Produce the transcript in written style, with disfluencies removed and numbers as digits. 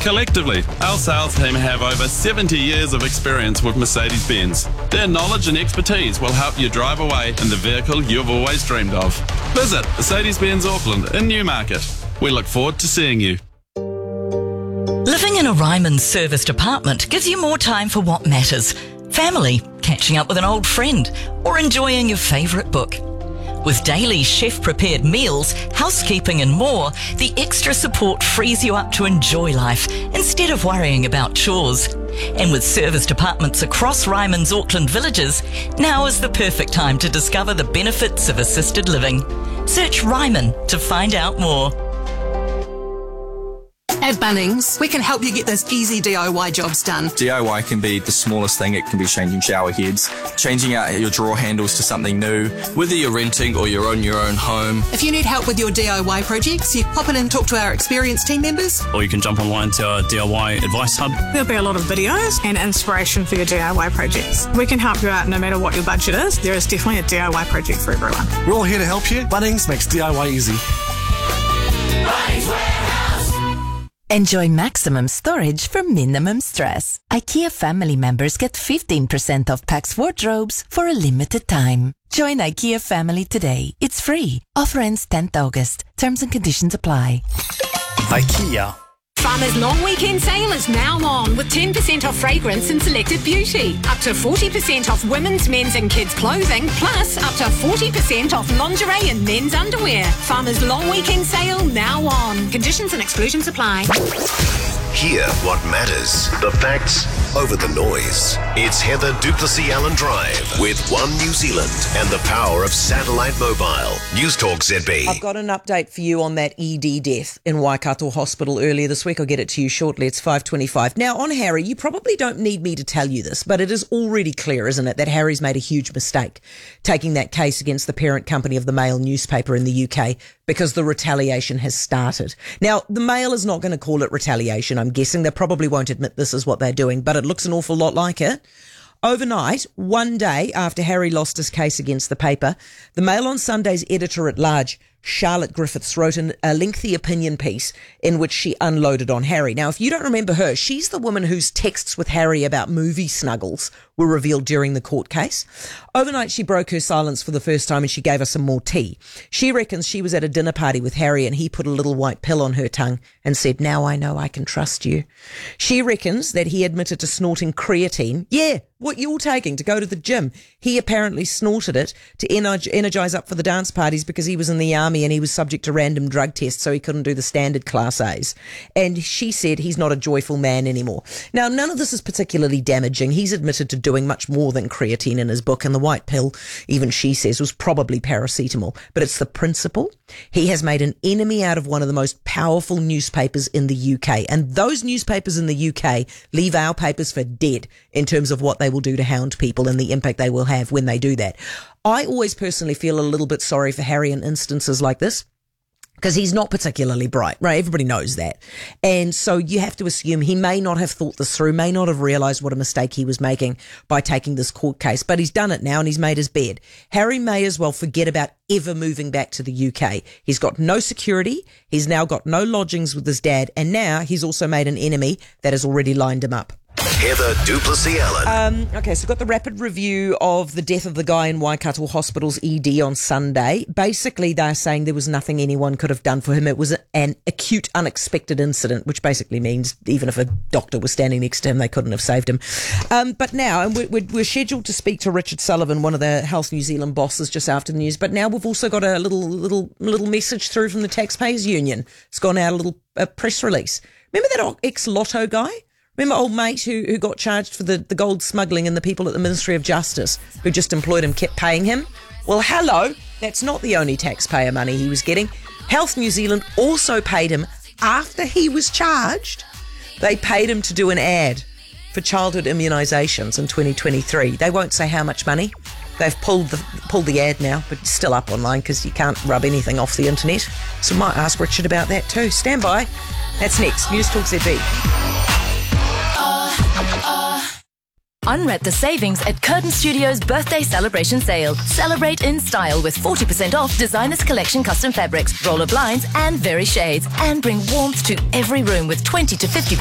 Collectively, our sales team have over 70 years of experience with Mercedes-Benz. Their knowledge and expertise will help you drive away in the vehicle you've always dreamed of. Visit Mercedes-Benz Auckland in Newmarket. We look forward to seeing you. Living in a Ryman serviced apartment gives you more time for what matters. Family, catching up with an old friend, or enjoying your favourite book. With daily chef-prepared meals, housekeeping and more, the extra support frees you up to enjoy life instead of worrying about chores. And with serviced apartments across Ryman's Auckland villages, now is the perfect time to discover the benefits of assisted living. Search Ryman to find out more. At Bunnings, we can help you get those easy DIY jobs done. DIY can be the smallest thing. It can be changing shower heads, changing out your drawer handles to something new. Whether you're renting or you're on your own home. If you need help with your DIY projects, you pop in and talk to our experienced team members. Or you can jump online to our DIY advice hub. There'll be a lot of videos and inspiration for your DIY projects. We can help you out no matter what your budget is. There is definitely a DIY project for everyone. We're all here to help you. Bunnings makes DIY easy. Bunnings Warehouse. Enjoy maximum storage for minimum stress. IKEA family members get 15% off Pax wardrobes for a limited time. Join IKEA family today. It's free. Offer ends 10th August. Terms and conditions apply. IKEA. Farmer's long weekend sale is now on with 10% off fragrance and selected beauty, up to 40% off women's, men's and kids clothing, plus up to 40% off lingerie and men's underwear. Farmer's long weekend sale now on. Conditions and exclusions apply. Hear what matters. The facts over the noise. It's Heather Duplessis Allen Drive with One New Zealand and the power of satellite mobile. News Talk ZB. I've got an update for you on that ED death in Waikato Hospital earlier this week. I'll get it to you shortly. It's 5:25. Now, on Harry, you probably don't need me to tell you this, but it is already clear, isn't it, that Harry's made a huge mistake taking that case against the parent company of the Mail newspaper in the UK because the retaliation has started. Now, the Mail is not going to call it retaliation, I'm guessing. They probably won't admit this is what they're doing, but it looks an awful lot like it. Overnight, one day after Harry lost his case against the paper, the Mail on Sunday's editor-at-large, Charlotte Griffiths, wrote a lengthy opinion piece in which she unloaded on Harry. Now, if you don't remember her, she's the woman whose texts with Harry about movie snuggles were revealed during the court case. Overnight, she broke her silence for the first time and she gave us some more tea. She reckons she was at a dinner party with Harry and he put a little white pill on her tongue and said, "Now I know I can trust you." She reckons that he admitted to snorting creatine. Yeah, what you're taking to go to the gym. He apparently snorted it to energize up for the dance parties because he was in the army and he was subject to random drug tests, so he couldn't do the standard class A's. And she said he's not a joyful man anymore. Now, none of this is particularly damaging. He's admitted to doing much more than creatine in his book, and the white pill, even she says, was probably paracetamol. But it's the principle. He has made an enemy out of one of the most powerful newspapers in the UK, and those newspapers in the UK leave our papers for dead in terms of what they will do to hound people and the impact they will have when they do that. I always personally feel a little bit sorry for Harry in instances like this, because he's not particularly bright, right? Everybody knows that. And so you have to assume he may not have thought this through, may not have realised what a mistake he was making by taking this court case, but he's done it now and he's made his bed. Harry may as well forget about ever moving back to the UK. He's got no security, he's now got no lodgings with his dad, and now he's also made an enemy that has already lined him up. Heather Duplessis Allen. Okay, so got the rapid review of the death of the guy in Waikato Hospital's ED on Sunday. Basically, they're saying there was nothing anyone could have done for him. It was an acute, unexpected incident, which basically means even if a doctor was standing next to him, they couldn't have saved him. But now, and we're scheduled to speak to Richard Sullivan, one of the Health New Zealand bosses, just after the news. But now we've also got a little message through from the Taxpayers Union. It's gone out, a press release. Remember that ex-Lotto guy? Remember old mate who got charged for the gold smuggling, and the people at the Ministry of Justice who just employed him kept paying him? Well, hello, that's not the only taxpayer money he was getting. Health New Zealand also paid him after he was charged. They paid him to do an ad for childhood immunisations in 2023. They won't say how much money. They've pulled the ad now, but it's still up online because you can't rub anything off the internet. So might ask Richard about that too. Stand by. That's next. News Talk ZB. Unwrap the savings at Curtin Studios' birthday celebration sale. Celebrate in style with 40% off Designers Collection custom fabrics, roller blinds and very shades. And bring warmth to every room with 20 to 50%